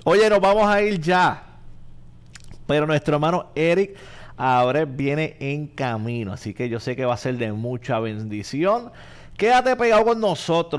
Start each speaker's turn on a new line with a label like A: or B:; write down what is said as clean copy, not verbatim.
A: Oye, nos vamos a ir ya. Pero nuestro hermano Eric ahora viene en camino. Así que yo sé que va a ser de mucha bendición. Quédate pegado con nosotros.